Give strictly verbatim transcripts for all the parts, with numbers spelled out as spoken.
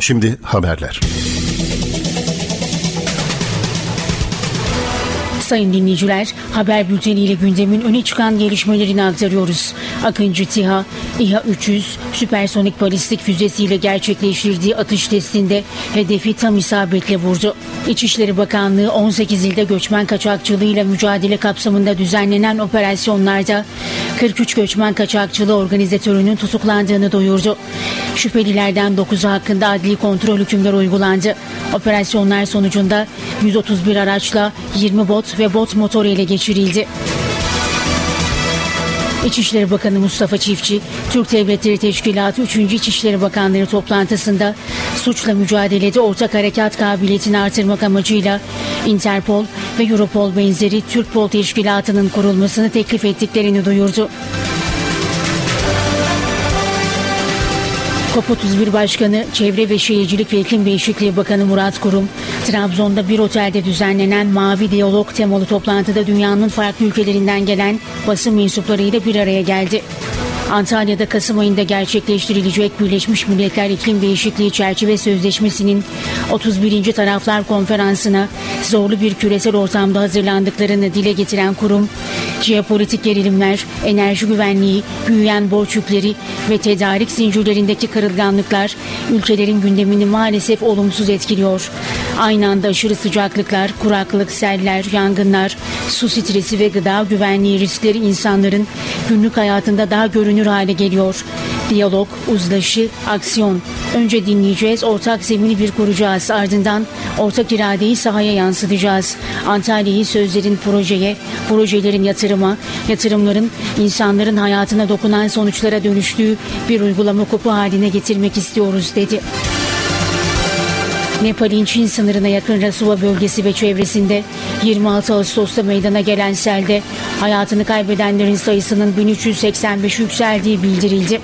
Şimdi haberler. Sayın dinleyiciler, haber bülteniyle gündemin öne çıkan gelişmelerini aktarıyoruz. Akıncı TİHA, İHA üç yüz süpersonik balistik füzesiyle gerçekleştirdiği atış testinde hedefi tam isabetle vurdu. İçişleri Bakanlığı on sekiz ilde göçmen kaçakçılığıyla mücadele kapsamında düzenlenen operasyonlarda kırk üç göçmen kaçakçılığı organizatörünün tutuklandığını duyurdu. Şüphelilerden dokuzu hakkında adli kontrol hükümleri uygulandı. Operasyonlar sonucunda yüz otuz bir araçla yirmi bot ve bot motoru ele geçirildi. İçişleri Bakanı Mustafa Çiftçi, Türk Devletleri Teşkilatı üçüncü İçişleri Bakanları toplantısında suçla mücadelede ortak harekat kabiliyetini artırmak amacıyla Interpol ve Europol benzeri Türkpol Teşkilatı'nın kurulmasını teklif ettiklerini duyurdu. COP otuz bir Başkanı, Çevre ve Şehircilik ve İklim Değişikliği Bakanı Murat Kurum, Trabzon'da bir otelde düzenlenen Mavi Diyalog temalı toplantıda dünyanın farklı ülkelerinden gelen basın mensuplarıyla bir araya geldi. Antalya'da Kasım ayında gerçekleştirilecek Birleşmiş Milletler İklim Değişikliği Çerçeve Sözleşmesi'nin otuz birinci Taraflar Konferansı'na zorlu bir küresel ortamda hazırlandıklarını dile getiren kurum, jeopolitik gerilimler, enerji güvenliği, büyüyen borç yükleri ve tedarik zincirlerindeki kırılganlıklar ülkelerin gündemini maalesef olumsuz etkiliyor. Aynı anda aşırı sıcaklıklar, kuraklık, seller, yangınlar, su stresi ve gıda güvenliği riskleri insanların günlük hayatında daha görünür hale geliyor. Diyalog, uzlaşı, aksiyon. Önce dinleyeceğiz, ortak zemini bir kuracağız. Ardından ortak iradeyi sahaya yansıtacağız. Antalya'yı sözlerin projeye, projelerin yatırıma, yatırımların insanların hayatına dokunan sonuçlara dönüştüğü bir uygulama kopu haline getirmek istiyoruz, dedi. Nepal'in Çin sınırına yakın Rasuva bölgesi ve çevresinde yirmi altı Ağustos'ta meydana gelen selde hayatını kaybedenlerin sayısının bin üç yüz seksen beşe yükseldiği bildirildi.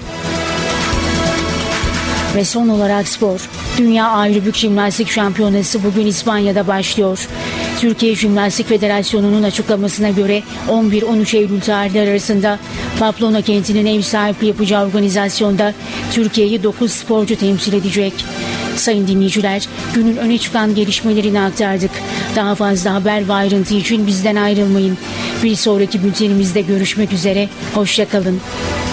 Ve son olarak spor. Dünya Aerobik Jimnastik Şampiyonası bugün İspanya'da başlıyor. Türkiye Jimnastik Federasyonu'nun açıklamasına göre on bir on üç Eylül tarihleri arasında Pamplona kentinin ev sahipliği yapacağı organizasyonda Türkiye'yi dokuz sporcu temsil edecek. Sayın dinleyiciler, günün öne çıkan gelişmelerini aktardık. Daha fazla haber ve ayrıntı için bizden ayrılmayın. Bir sonraki bültenimizde görüşmek üzere. Hoşça kalın.